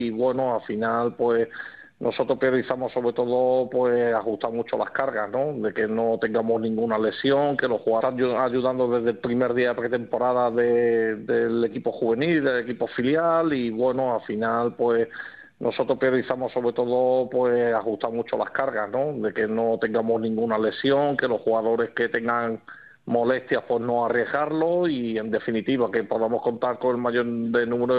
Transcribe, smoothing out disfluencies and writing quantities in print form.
y bueno, al final pues nosotros priorizamos sobre todo pues ajustar mucho las cargas, ¿no? De que no tengamos ninguna lesión, que los jugadores están ayudando desde el primer día de pretemporada del equipo juvenil, del equipo filial y bueno, al final pues nosotros priorizamos sobre todo pues ajustar mucho las cargas, ¿no? De que no tengamos ninguna lesión, que los jugadores que tengan molestias pues no arriesgarlo y en definitiva que podamos contar con el mayor número de